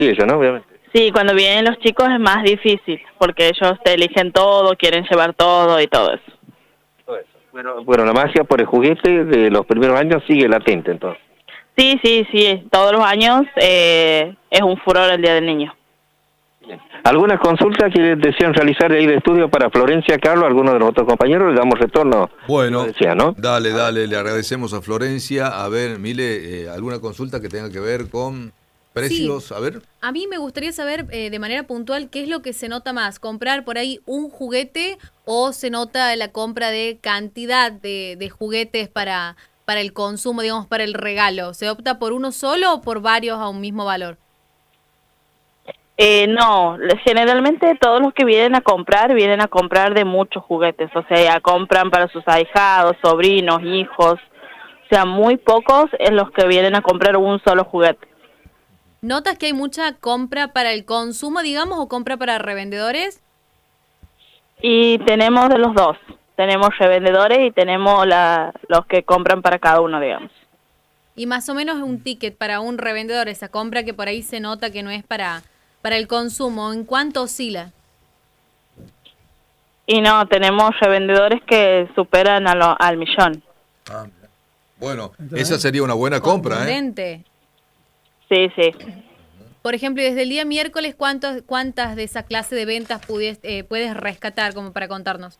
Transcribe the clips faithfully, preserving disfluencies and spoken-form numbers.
Sí, eso, ¿no? Obviamente. Sí, cuando vienen los chicos es más difícil, porque ellos te eligen todo, quieren llevar todo y todo eso. Todo eso. Bueno, bueno, la magia por el juguete de los primeros años sigue latente, entonces. Sí, sí, sí, todos los años eh, es un furor el Día del Niño. Bien. ¿Algunas consultas que desean realizar ahí de estudio para Florencia, Carlos, algunos de los otros compañeros? Le damos retorno. Bueno, Decía, ¿no? dale, dale, le agradecemos a Florencia. A ver, Mile, eh, ¿alguna consulta que tenga que ver con precios? Sí. A ver. A mí me gustaría saber eh, de manera puntual qué es lo que se nota más, comprar por ahí un juguete o se nota la compra de cantidad de, de juguetes para, para el consumo, digamos, para el regalo. ¿Se opta por uno solo o por varios a un mismo valor? Eh, no, generalmente todos los que vienen a comprar, vienen a comprar de muchos juguetes, o sea, ya compran para sus ahijados, sobrinos, hijos, o sea, muy pocos en los que vienen a comprar un solo juguete. ¿Notas que hay mucha compra para el consumo, digamos, o compra para revendedores? Y tenemos de los dos, tenemos revendedores y tenemos la, los que compran para cada uno, digamos. Y más o menos un ticket para un revendedor, esa compra que por ahí se nota que no es para, para el consumo, ¿en cuánto oscila? Y no, tenemos revendedores que superan a lo, al millón. Ah, bueno, esa sería una buena compra, Contundente. ¿eh? Sí, sí. Por ejemplo, desde el día miércoles, ¿cuántos, ¿cuántas de esa clase de ventas pudies, eh, puedes rescatar como para contarnos?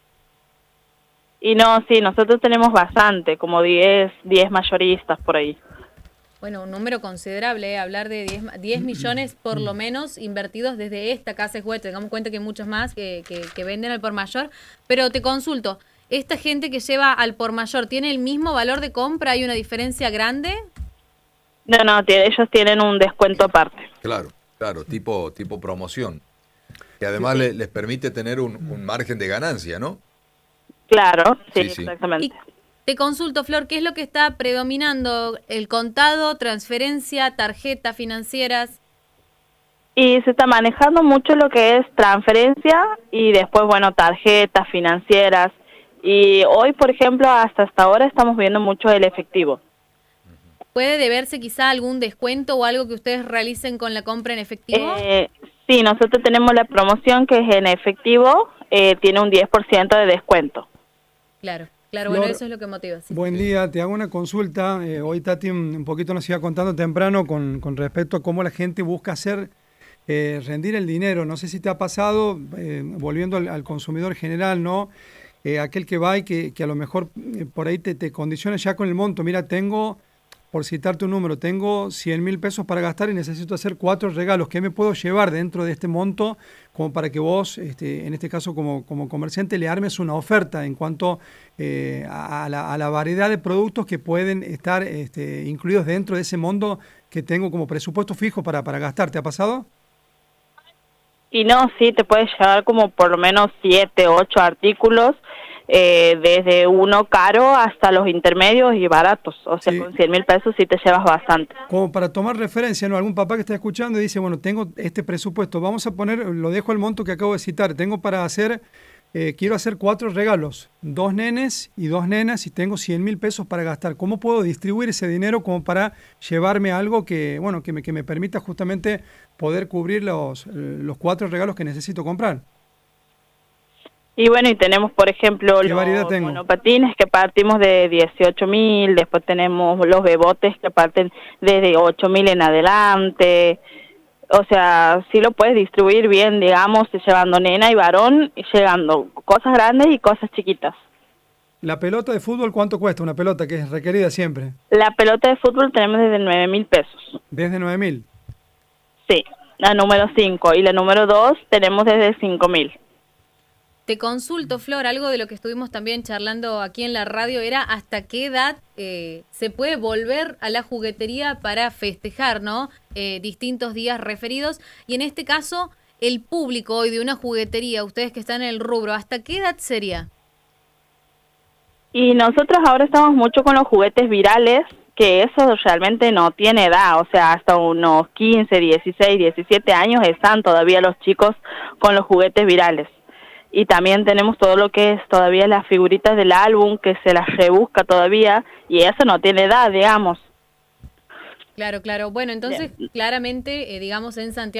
Y no, sí, nosotros tenemos bastante, como diez, diez mayoristas por ahí. Bueno, un número considerable, ¿eh? Hablar de diez millones por lo menos invertidos desde esta casa de juguetes. Tengamos en cuenta que hay muchos más que, que, que venden al por mayor. Pero te consulto, ¿esta gente que lleva al por mayor tiene el mismo valor de compra? ¿Hay una diferencia grande? No, no, t- ellos tienen un descuento aparte. Claro, claro, tipo, tipo promoción. Que además le, les permite tener un, un margen de ganancia, ¿no? Claro, sí, Sí, sí. exactamente. Y te consulto, Flor, ¿qué es lo que está predominando? ¿El contado, transferencia, tarjeta, financieras? Y se está manejando mucho lo que es transferencia y después, bueno, tarjetas financieras. Y hoy, por ejemplo, hasta hasta ahora estamos viendo mucho el efectivo. ¿Puede deberse quizá algún descuento o algo que ustedes realicen con la compra en efectivo? Eh, sí, nosotros tenemos la promoción que es en efectivo, eh, tiene un diez por ciento de descuento. Claro, claro, Flor, bueno, eso es lo que motiva. Sí. Buen día, te hago una consulta. Eh, hoy Tati un, un poquito nos iba contando temprano con, con respecto a cómo la gente busca hacer eh, rendir el dinero. No sé si te ha pasado, eh, volviendo al, al consumidor general, ¿no? Eh, aquel que va y que, que a lo mejor eh, por ahí te, te condiciona ya con el monto. Mira, tengo, por citarte un número, tengo cien mil pesos para gastar y necesito hacer cuatro regalos. ¿Qué me puedo llevar dentro de este monto como para que vos, este, en este caso como, como comerciante, le armes una oferta en cuanto eh, a, la, a la variedad de productos que pueden estar este, incluidos dentro de ese monto que tengo como presupuesto fijo para, para gastar? ¿Te ha pasado? Y no, sí, te puedes llevar como por lo menos siete, ocho artículos, eh, desde uno caro hasta los intermedios y baratos. O sea, Sí. con cien mil pesos sí te llevas bastante. Como para tomar referencia, ¿no? Algún papá que está escuchando y dice, bueno, tengo este presupuesto, vamos a poner, lo dejo el monto que acabo de citar, tengo para hacer, eh, quiero hacer cuatro regalos, dos nenes y dos nenas y tengo cien mil pesos para gastar. ¿Cómo puedo distribuir ese dinero como para llevarme algo que, bueno, que me, que me permita justamente poder cubrir los, los cuatro regalos que necesito comprar? Y bueno, y tenemos, por ejemplo, ¿Qué variedad los tengo? monopatines que partimos de dieciocho mil, después tenemos los bebotes que parten desde ocho mil en adelante. O sea, sí lo puedes distribuir bien, digamos, llevando nena y varón, y llegando cosas grandes y cosas chiquitas. La pelota de fútbol, ¿cuánto cuesta? Una pelota que es requerida siempre. La pelota de fútbol tenemos desde nueve mil pesos. Desde nueve mil. Sí, la número cinco. Y la número dos tenemos desde cinco mil. Te consulto, Flor, algo de lo que estuvimos también charlando aquí en la radio era hasta qué edad eh, se puede volver a la juguetería para festejar, ¿no? Eh, distintos días referidos. Y en este caso, el público hoy de una juguetería, ustedes que están en el rubro, ¿hasta qué edad sería? Y nosotros ahora estamos mucho con los juguetes virales, que eso realmente no tiene edad, o sea, hasta unos quince, dieciséis, diecisiete años están todavía los chicos con los juguetes virales. Y también tenemos todo lo que es todavía las figuritas del álbum, que se las rebusca todavía, y eso no tiene edad, digamos. Claro, claro. Bueno, entonces, Bien. claramente, eh, digamos, en Santiago